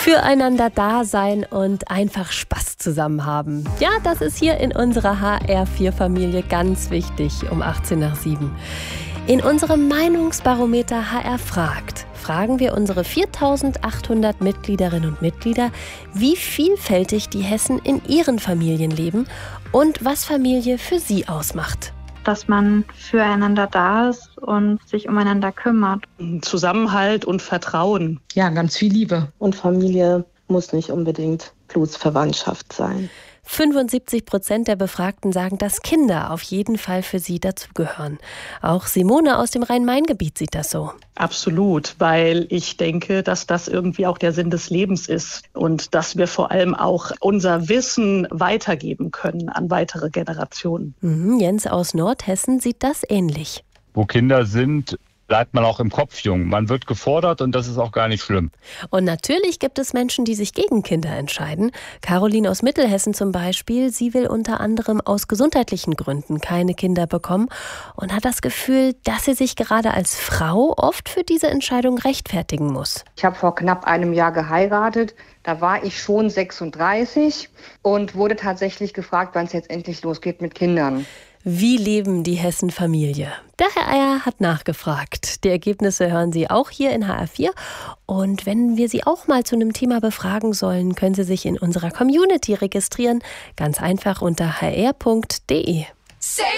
Füreinander da sein und einfach Spaß zusammen haben. Ja, das ist hier in unserer HR4-Familie ganz wichtig um 7:18. In unserem Meinungsbarometer HR fragt, fragen wir unsere 4.800 Mitgliederinnen und Mitglieder, wie vielfältig die Hessen in ihren Familien leben und was Familie für sie ausmacht. Dass man füreinander da ist und sich umeinander kümmert. Zusammenhalt und Vertrauen. Ja, ganz viel Liebe. Und Familie muss nicht unbedingt Blutsverwandtschaft sein. 75% der Befragten sagen, dass Kinder auf jeden Fall für sie dazugehören. Auch Simone aus dem Rhein-Main-Gebiet sieht das so. Absolut, weil ich denke, dass das irgendwie auch der Sinn des Lebens ist und dass wir vor allem auch unser Wissen weitergeben können an weitere Generationen. Jens aus Nordhessen sieht das ähnlich. Wo Kinder sind, bleibt man auch im Kopf jung. Man wird gefordert und das ist auch gar nicht schlimm. Und natürlich gibt es Menschen, die sich gegen Kinder entscheiden. Caroline aus Mittelhessen zum Beispiel, sie will unter anderem aus gesundheitlichen Gründen keine Kinder bekommen und hat das Gefühl, dass sie sich gerade als Frau oft für diese Entscheidung rechtfertigen muss. Ich habe vor knapp einem Jahr geheiratet. Da war ich schon 36 und wurde tatsächlich gefragt, wann es jetzt endlich losgeht mit Kindern. Wie leben die Hessen-Familie? Der Herr Eier hat nachgefragt. Die Ergebnisse hören Sie auch hier in HR4. Und wenn wir Sie auch mal zu einem Thema befragen sollen, können Sie sich in unserer Community registrieren. Ganz einfach unter hr.de.